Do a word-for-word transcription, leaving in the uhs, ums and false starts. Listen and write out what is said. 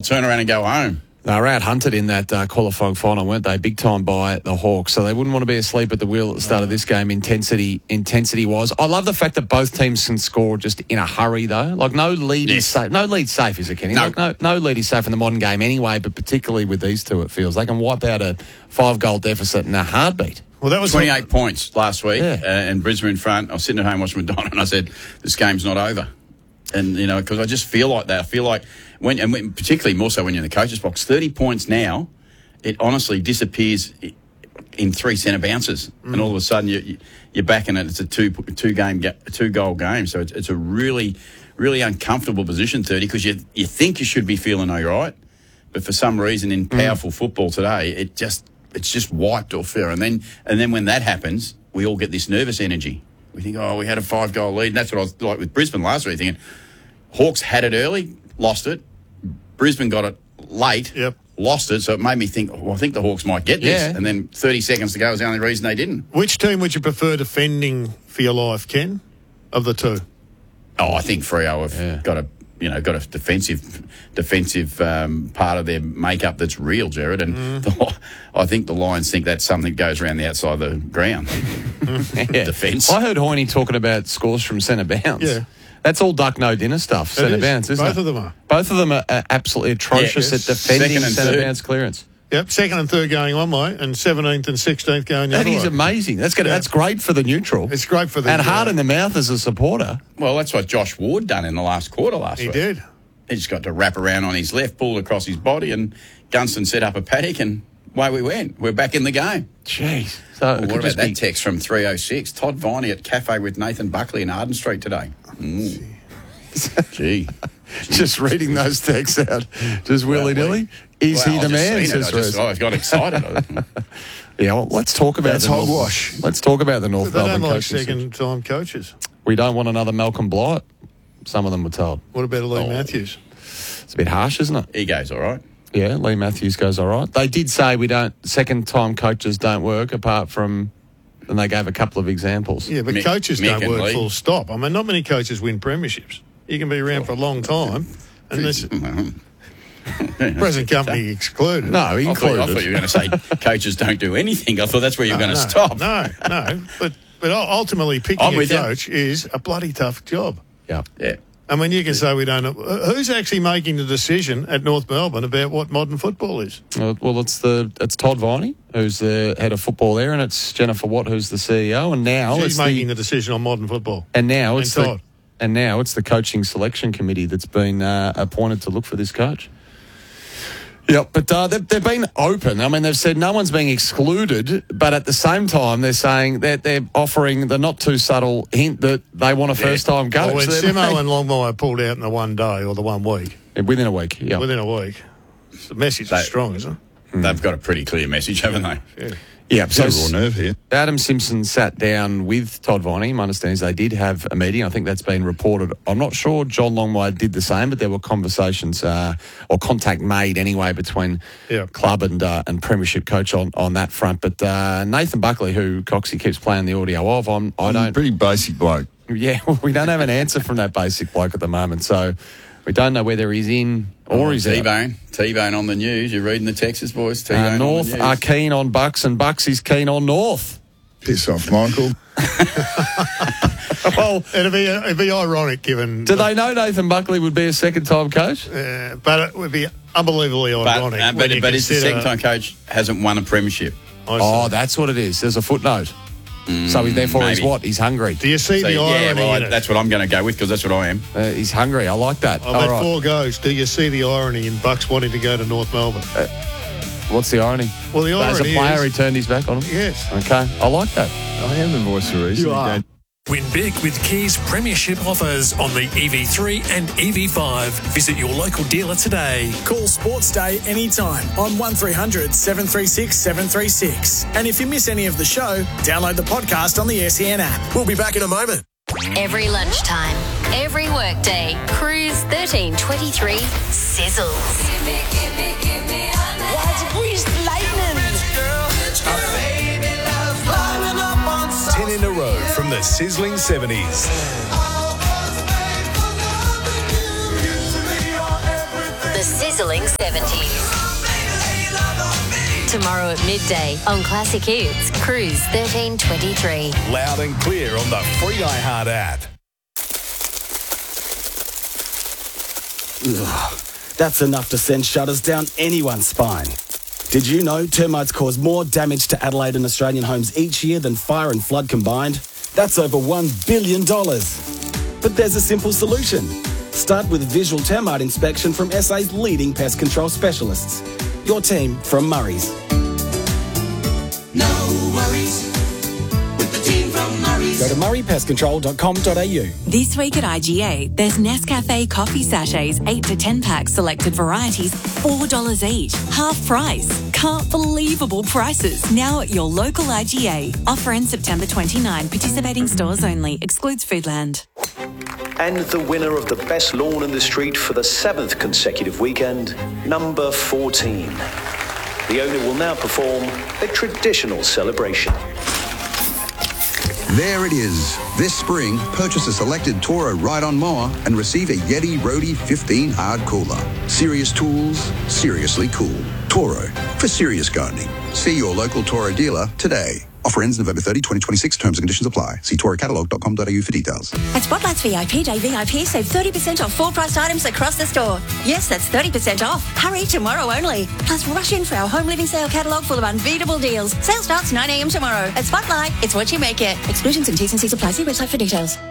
turn around and go home. They were out-hunted in that uh, qualifying final, weren't they? Big time by the Hawks. So they wouldn't want to be asleep at the wheel at the start of this game, intensity intensity-wise. I love the fact that both teams can score just in a hurry, though. Like, no lead Yes. is safe. No lead safe, is it, Kenny? No. Like, no, no lead is safe in the modern game anyway, but particularly with these two, it feels. They can wipe out a five-goal deficit in a heartbeat. Well, that was twenty-eight what... points last week, Yeah. uh, and Brisbane in front. I was sitting at home watching Madonna, and I said, this game's not over. And, you know, because I just feel like that. I feel like, when, and when, particularly more so when you're in the coach's box, thirty points now, it honestly disappears in three centre bounces. Mm. And all of a sudden you, you're back in it. It's a two, two game, two goal game. So it's, it's a really, really uncomfortable position, thirty, because you, you think you should be feeling all right. But for some reason in powerful mm. football today, it just, it's just wiped off fair. And then, and then when that happens, we all get this nervous energy. We think, oh, we had a five-goal lead. And that's what I was like with Brisbane last week, thinking Hawks had it early, lost it. Brisbane got it late, yep. lost it. So it made me think, well, I think the Hawks might get this. Yeah. And then thirty seconds to go was the only reason they didn't. Which team would you prefer defending for your life, Ken, of the two? Oh, I think Freo have Yeah. got a, you know, got a defensive defensive um, part of their makeup that's real, Jared. And mm. the, I think the Lions think that's something that goes around the outside of the ground. yeah. Defence. I heard Hoyne talking about scores from centre bounce. Yeah. That's all duck no dinner stuff, centre is. bounce, isn't Both it? of them are. Both of them are uh, absolutely atrocious Yeah, at defending second and centre third. bounce clearance. Yep, second and third going one way, and seventeenth and sixteenth going the That other is way. amazing. That's gonna, Yeah. That's great for the neutral. It's great for the... And hard uh, in the mouth as a supporter. Well, that's what Josh Ward done in the last quarter last He week. did. He just got to wrap around on his left, pull across his body, and Gunston set up a paddock, and away we went. We're back in the game. Jeez. So Well, it what could about just that be, text from three oh six? Todd Viney at Cafe with Nathan Buckley in Arden Street today. Mm. Gee. just reading those texts out, just willy-nilly. Is Well, he I the just man? seen it. says I just Rose. I got excited. Yeah, well, let's talk about That's the North- hogwash. Let's talk about the North They don't Melbourne like coaching situation. second-time coaches. We don't want another Malcolm Blight. Some of them were told. What about Lee Oh. Matthews? It's a bit harsh, isn't it? He goes all right. Yeah, Lee Matthews goes all right. They did say we don't. Second-time coaches don't work apart from, and they gave a couple of exambles. Yeah, but Mick- coaches Mick don't and work Lee. full stop. I mean, not many coaches win premierships. You can be around for a long time, and this present company excluded. No, I thought, included. I thought you were going to say coaches don't do anything. I thought that's where you were going to no, stop. No, no. But but ultimately, picking I'm a with you. coach is a bloody tough job. Yeah. Yeah. I mean, you can say we don't know. Who's actually making the decision at North Melbourne about what modern football is? Uh, well, it's the it's Todd Viney, who's the head of football there, and it's Jennifer Watt, who's the C E O, and now She's it's making the, the, decision on modern football. and now it's and the Todd. and now it's the coaching selection committee that's been uh, appointed to look for this coach. Yep, but uh, they've, they've been open. I mean, they've said no one's being excluded, but at the same time, they're saying that they're offering the not too subtle hint that they want a first-time coach. Well, when They're Simo being- and Longmire pulled out in the one day or the one week, within a week, yeah. within a week, the message They- is strong, isn't it? They've got a pretty clear message, haven't they? Yeah. Yeah, so Bit of raw nerve here. Adam Simpson sat down with Todd Viney. My understanding is they did have a meeting. I think that's been reported. I'm not sure John Longmire did the same, but there were conversations uh, or contact made anyway between Yeah. club and uh, and premiership coach on, on that front. But uh, Nathan Buckley, who Coxie keeps playing the audio of, I'm, I don't. Pretty basic bloke. Yeah, we don't have an answer from that basic bloke at the moment, so we don't know whether he's in or he's out. T-Bone. T-Bone on the news. You're reading the Texas boys. T-Bone Uh, on North the news. are keen on Bucks, and Bucks is keen on North. Piss off, Michael. Well, It'd be, it'd be ironic given... do they know Nathan Buckley would be a second-time coach? Uh, but it would be unbelievably But, ironic. uh, when but, you but it's the consider- second-time coach hasn't won a premiership. I Oh, see. that's what it is. There's a footnote. so he, therefore he's maybe. what? He's hungry. Do you see So, the yeah, irony well, I, in it? that's what I'm going to go with because that's what I am. Uh, he's hungry. I like that. I've All had right. four goes. Do you see the irony in Bucks wanting to go to North Melbourne? What's the irony? Well, the As a irony player, is... he turned his back on him. Yes. Okay, I like that. I am the voice of reason. You are. Win big with Kia's premiership offers on the E V three and E V five. Visit your local dealer today. Call Sports Day anytime on one three hundred seven three six seven three six. And if you miss any of the show, download the podcast on the S E N app. We'll be back in a moment. Every lunchtime, every workday, Cruise thirteen twenty-three sizzles. Ten in a row from the sizzling seventies. The Sizzle sizzling seventies. Tomorrow at midday on Classic Hits, Cruise thirteen twenty-three. Loud and clear on the free iHeart app. Ugh, that's enough to send shudders down anyone's spine. Did you know termites cause more damage to Adelaide and Australian homes each year than fire and flood combined? That's over one billion dollars. But there's a simple solution. Start with visual termite inspection from S A's leading pest control specialists. Your team from Murray's. No worries with the team from Murray's. Go to murray pest control dot com dot a u. This week at I G A, there's Nescafe coffee sachets, eight to ten packs, selected varieties, four dollars each, half price. Can't believable prices. Now at your local I G A. Offer ends September twenty-ninth. Participating stores only. Excludes Foodland. And the winner of the best lawn in the street for the seventh consecutive weekend, number fourteen. The owner will now perform a traditional celebration. There it is. This spring, purchase a selected Toro ride-on mower and receive a Yeti Roadie fifteen hard cooler. Serious tools, seriously cool. Toro, for serious gardening. See your local Toro dealer today. Offer ends November thirtieth, twenty twenty-six. Terms and conditions apply. See toro catalog dot com dot a u for details. At Spotlight's V I P Day V I P, save thirty percent off full-priced items across the store. Yes, that's thirty percent off. Hurry, tomorrow only. Plus, rush in for our home living sale catalogue full of unbeatable deals. Sale starts nine a m tomorrow. At Spotlight, it's what you make it. Exclusions and T's and C's apply. See website for details.